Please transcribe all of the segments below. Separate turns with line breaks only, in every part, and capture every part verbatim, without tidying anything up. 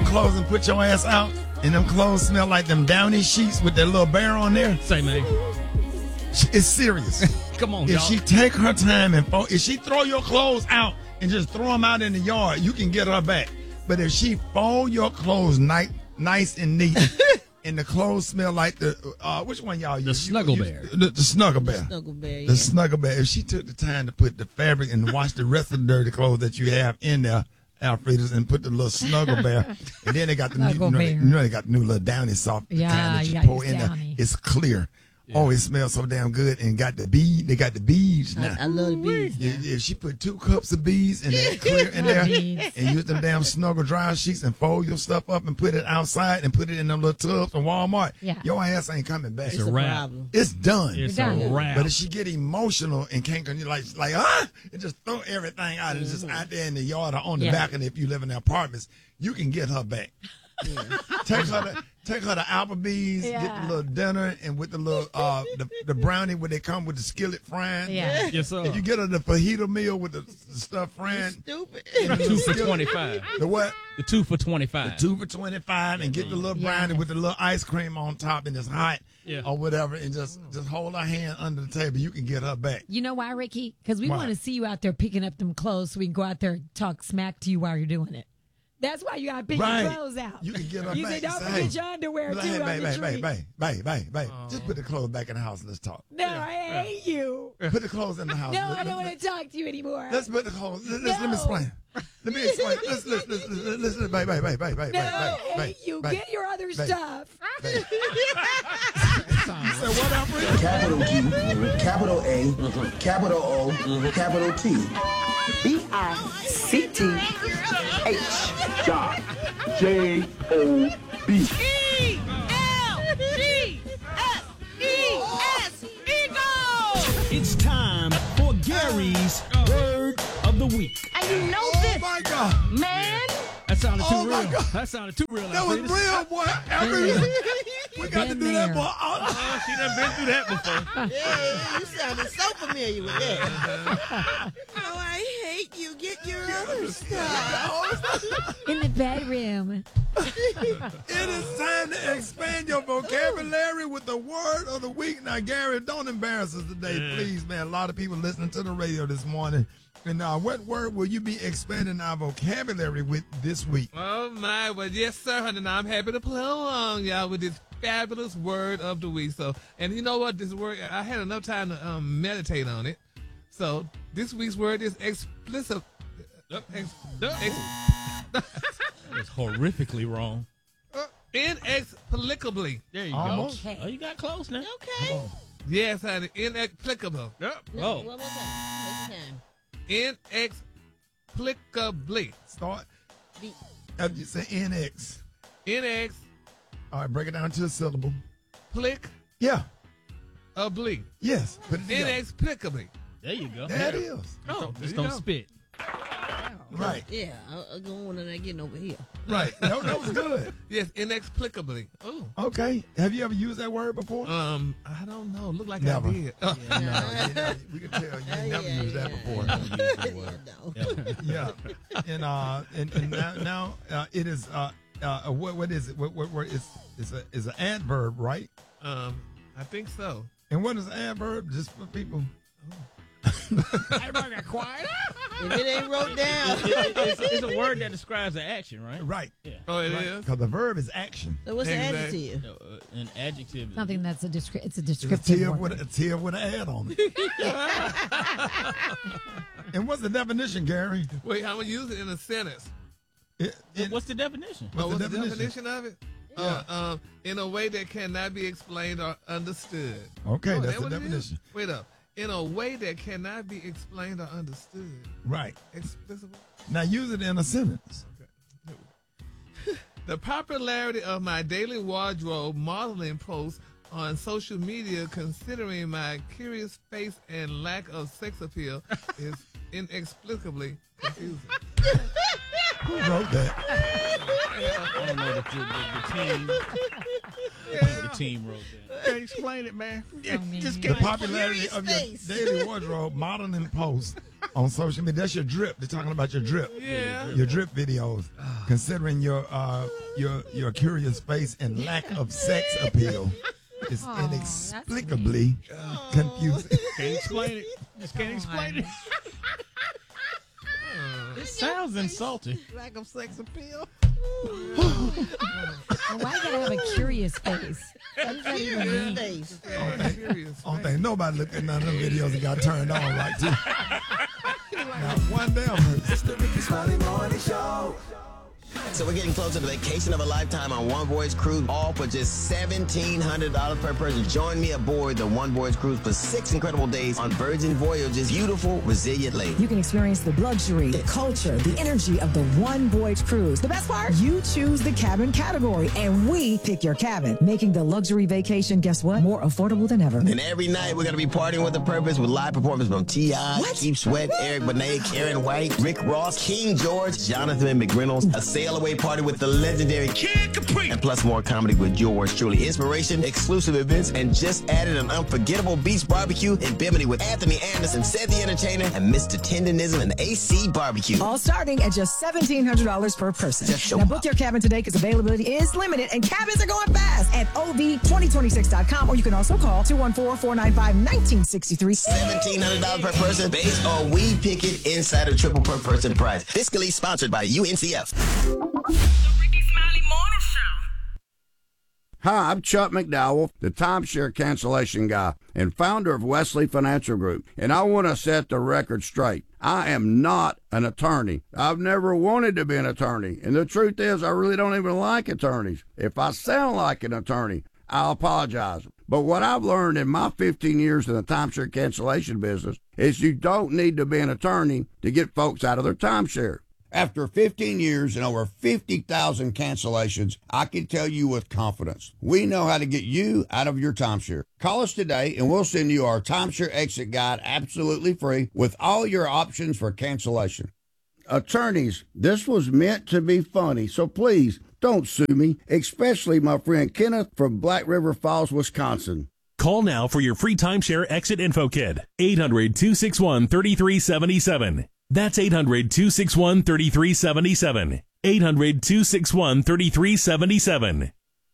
clothes and put your ass out, and them clothes smell like them Downy sheets with that little bear on there.
Say, man.
It's serious.
Come on,
if
y'all.
she take her time and fold, if she throw your clothes out and just throw them out in the yard, you can get her back. But if she fold your clothes nice, nice and neat, and the clothes smell like the uh, which one y'all use?
The Snuggle
you,
Bear.
You, the, the Snuggle Bear.
The Snuggle Bear. Yeah.
The Snuggle Bear. If she took the time to put the fabric and wash the rest of the dirty clothes that you have in there, Alfreda's, and put the little Snuggle Bear, and then they got the new, you know, they, you know, they got the new little Downy soft
Yeah,
kind that you
yeah,
pour
it's
in
Downy.
there. It's clear. Yeah. Oh, it smells so damn good, and got the bead. They got the beads now.
I, I love the beads.
If, if she put two cups of beads and that clear in there, and use them damn Snuggle dry sheets and fold your stuff up and put it outside and put it in them little tubs from Walmart,
yeah.
your ass ain't coming back.
It's,
it's a,
a
wrap.
problem.
It's done.
It's
done.
a wrap.
But if she get emotional and can't, like, like, ah, and just throw everything out and just out there in the yard or on the
yeah.
balcony if you live in the apartments, you can get her back. Yeah. take her to take her to Applebee's,
yeah.
get the little dinner, and with the little uh the, the brownie where they come with the skillet frying.
Yeah.
Yes, sir.
If you get her the fajita meal with the, the stuff frying.
Stupid.
The two for twenty-five.
The what?
The two for twenty-five.
The two for twenty-five, and get the little brownie
yes.
with the little ice cream on top, and it's hot
yeah.
or whatever, and just just hold her hand under the table. You can get her back.
You know why, Ricky? Because we
Why?
want to see you out there picking up them clothes so we can go out there and talk smack to you while you're doing it. That's why you got to pick
Right.
your clothes out.
You can get her
You
back.
say, don't
and
forget
hey,
your underwear,
like,
too,
hey,
on
babe,
the
babe,
tree.
babe, babe, babe, babe. Just put the clothes back in the house and let's talk.
No, I hate you.
Put the clothes in the house.
No,
Let-
I don't
let-
want to talk to you anymore.
Let's put the clothes. Let's, let's, let me
No.
explain. Let me explain. Let's let's let's let's, let's, let's babe, babe, babe, babe, babe,
No,
babe,
I
babe,
hate you.
babe,
Get your other
babe,
stuff.
babe. You said what, Alfred?
Capital G, capital A, capital O, capital T. B I C T H.
Dot. J O B.
E L G S E S Eagle!
It's time for Gary's Word of the Week.
And you know
Oh
this,
my God!
man.
That sounded too
Oh, my
real.
God.
That sounded too real.
That was
Alfredo.
real, boy. Alfred, we got to
Been
do that,
there.
boy.
Oh, she done been through that before.
Yeah, you sounded so familiar with that. Oh, I hate you. Get your other stuff.
In the bedroom.
It is time to expand your vocabulary with the word of the week. Now, Gary, don't embarrass us today, please, man. A lot of people listening to the radio this morning. And uh, what word will you be expanding our vocabulary with this week?
Oh, my. Well, yes, sir, honey. Now, I'm happy to play along, y'all, with this fabulous word of the week. So, and you know what? This word, I had enough time to um, meditate on it. So, this week's word is explicit. Uh, ex, ex,
That's horrifically wrong.
uh, inexplicably.
There you
Almost.
go. Oh, you got close now.
Okay.
Yes, honey. Inexplicable.
Yep.
No,
Oh.
one more time. Take time.
Inexplicably.
Start.
Be-
After you say N X.
Inexplicably.
All right, break it down to a syllable. Yeah. Yes. Put it together.
Inexplicably.
There you go.
There it is.
Oh,
Just
there you
don't
go.
spit.
Right.
Yeah, I, I don't want to getting over here.
Right. That, that was good.
Yes, inexplicably. Oh.
Okay. Have you ever used that word before?
Um, I don't know. Look like
Never.
I did.
No, you never- we can tell you
Oh,
never
yeah,
used that
yeah,
before.
Yeah, no.
Yeah, and uh, and, and now, now uh, it is uh, uh, what what is it? What what, what is is a is an adverb, right?
Um, I think so.
And what is an adverb? Just for people.
Everybody got quiet.
If it ain't wrote down,
it's, it's a word that describes an action, right?
Right.
Yeah.
Oh, it
Right.
is.
Because the verb is action.
so what's
Exactly.
the adjective?
No, uh, an adjective. is-
Something that's a descri- it's a
It's a
descriptive
tier
word.
with a, a tier with an ad on it. And what's the definition, Gary?
Wait, I'm gonna use it in a sentence.
It, it,
What's the definition?
What's
oh,
the
what's the
definition?
definition of it? Uh, um, in a way that cannot be explained or understood.
Okay,
Oh,
that's
that
the
what it is?
definition.
Wait up. In a way that cannot be explained or understood.
Right.
Explicable.
Now use it in a sentence.
The popularity of my daily wardrobe modeling posts on social media, considering my curious face and lack of sex appeal, is inexplicably confusing.
Who wrote that?
I don't know. The, the, the, the team. I think the team wrote that.
Can't explain it, man.
I mean,
Just
The
can't.
popularity
Curious
of
face.
your daily wardrobe modeling post on social media. That's your drip. They're talking about your drip.
Yeah.
Your drip videos. Considering your uh your your curious face and lack of sex appeal is
Aw,
inexplicably confusing.
Can't explain it. Just can't explain it. It sounds insulting.
Lack of sex appeal.
Well, why you gotta have a curious face? What does that even mean?
Face.
Curious.
I don't think nobody looked at none of them videos and got turned on like too. Not one damn person.
It's the Ricky Smiley Morning Show. So we're getting closer to the vacation of a lifetime on One Voyage Cruise, all for just seventeen hundred dollars per person. Join me aboard the One Voyage Cruise for six incredible days on Virgin Voyage's beautiful, resilient lake.
You can experience the luxury, the culture, the energy of the One Voyage Cruise. The best part? You choose the cabin category, and we pick your cabin, making the luxury vacation, guess what? More affordable than ever.
And every night we're going to be partying with a purpose with live performances from T I, Keith Sweat, Eric Benet, Karen White, Rick Ross, King George, Jonathan McReynolds, a sail-away party with the legendary Kid Capri, and plus more comedy with yours truly. Inspiration, exclusive events, and just added an unforgettable beach barbecue in Bimini with Anthony Anderson, Seth the Entertainer, and Mister Tendonism and A C Barbecue.
All starting at just seventeen hundred dollars per person.
Just show
now book
up.
your cabin today because availability is limited and cabins are going fast at O V twenty twenty-six dot com, or you can also call two one four, four nine five, one nine six three.
seventeen hundred dollars per person based on We Pick It Insider Triple per person price. Fiscally sponsored by U N C F.
The Ricky Smiley Morning Show.
Hi, I'm Chuck McDowell, the timeshare cancellation guy and founder of Wesley Financial Group, and I want to set the record straight. I am not an attorney. I've never wanted to be an attorney, and the truth is I really don't even like attorneys. If I sound like an attorney, I'll apologize. But what I've learned in my fifteen years in the timeshare cancellation business is you don't need to be an attorney to get folks out of their timeshare. After fifteen years and over fifty thousand cancellations, I can tell you with confidence, we know how to get you out of your timeshare. Call us today and we'll send you our timeshare exit guide absolutely free with all your options for cancellation. Attorneys, this was meant to be funny, so please don't sue me, especially my friend Kenneth from Black River Falls, Wisconsin.
Call now for your free timeshare exit info kit. eight hundred, two six one, three three seven seven. That's eight hundred, two six one, three three seven seven. eight hundred, two six one, three three seven seven.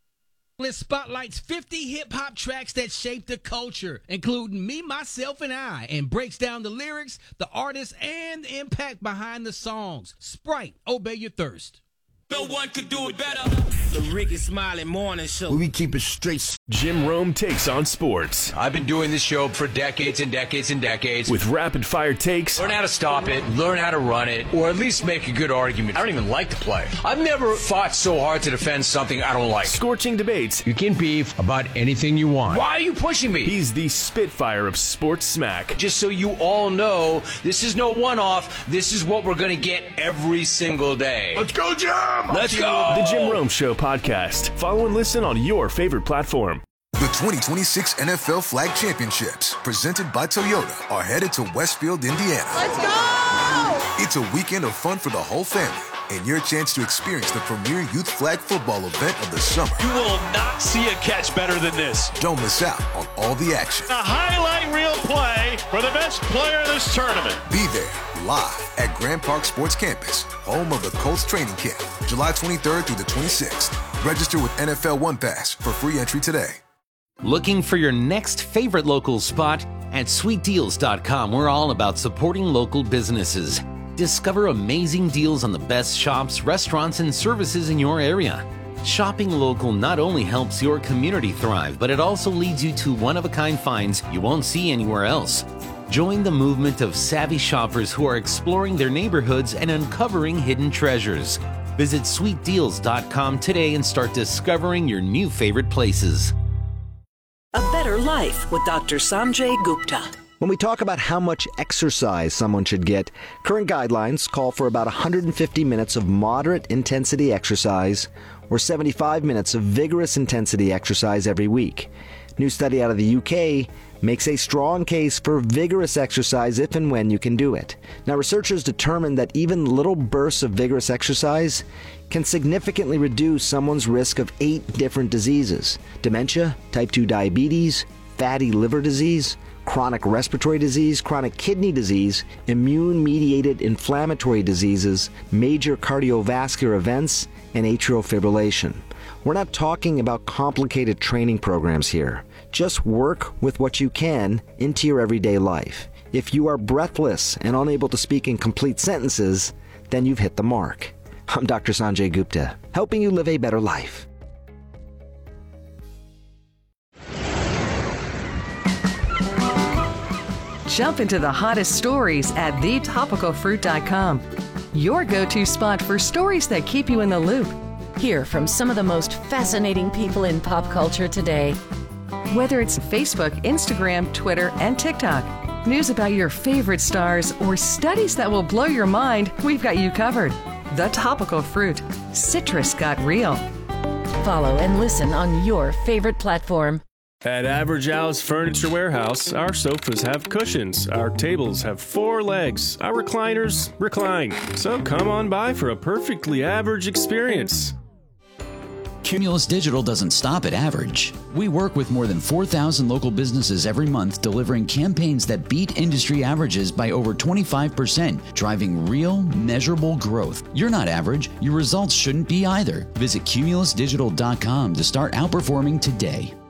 It spotlights fifty hip-hop tracks that shaped the culture, including Me, Myself, and I, and breaks down the lyrics, the artists, and the impact behind the songs. Sprite, Obey Your Thirst.
No one could do it better. The Ricky Smiley Morning Show.
We keep it straight. Jim Rome takes on sports.
I've been doing this show for decades and decades and decades.
With rapid fire takes.
Learn how to stop it, learn how to run it, or at least make a good argument. I don't even like the play. I've never fought so hard to defend something I don't like.
Scorching debates.
You can beef about anything you want. Why are you pushing me?
He's the Spitfire of sports smack.
Just so you all know, this is no one-off. This is what we're going to get every single day.
Let's go, Jim!
Let's go!
The Jim Rome Show podcast. Follow and listen on your favorite platform.
The twenty twenty-six N F L Flag Championships, presented by Toyota, are headed to Westfield, Indiana.
Let's go!
It's a weekend of fun for the whole family and your chance to experience the premier youth flag football event of the summer.
You will not see a catch better than this.
Don't miss out on all the action.
A highlight reel play for the best player of this tournament.
Be there live at Grand Park Sports Campus, home of the Colts training camp, July twenty-third through the twenty-sixth. Register with N F L One Pass for free entry today.
Looking for your next favorite local spot? At sweet deals dot com, we're all about supporting local businesses. Discover amazing deals on the best shops, restaurants, and services in your area. Shopping local not only helps your community thrive, but it also leads you to one-of-a-kind finds you won't see anywhere else. Join the movement of savvy shoppers who are exploring their neighborhoods and uncovering hidden treasures. Visit sweet deals dot com today and start discovering your new favorite places.
A better life with Doctor Sanjay Gupta.
When we talk about how much exercise someone should get, current guidelines call for about one hundred fifty minutes of moderate intensity exercise or seventy-five minutes of vigorous intensity exercise every week. New study out of the U K makes a strong case for vigorous exercise if and when you can do it. Now, researchers determined that even little bursts of vigorous exercise can significantly reduce someone's risk of eight different diseases: dementia, type two diabetes, fatty liver disease, chronic respiratory disease, chronic kidney disease, immune-mediated inflammatory diseases, major cardiovascular events, and atrial fibrillation. We're not talking about complicated training programs here. Just work with what you can into your everyday life. If you are breathless and unable to speak in complete sentences, then you've hit the mark. I'm Doctor Sanjay Gupta, helping you live a better life.
Jump into the hottest stories at the topical fruit dot com. Your go-to spot for stories that keep you in the loop.
Hear from some of the most fascinating people in pop culture today.
Whether it's Facebook, Instagram, Twitter, and TikTok, news about your favorite stars, or studies that will blow your mind, we've got you covered. The Topical Fruit. Citrus got real.
Follow and listen on your favorite platform.
At Average Al's Furniture Warehouse, our sofas have cushions, our tables have four legs, our recliners recline. So come on by for a perfectly average experience.
Cumulus Digital doesn't stop at average. We work with more than four thousand local businesses every month, delivering campaigns that beat industry averages by over twenty-five percent, driving real, measurable growth. You're not average. Your results shouldn't be either. Visit cumulus digital dot com to start outperforming today.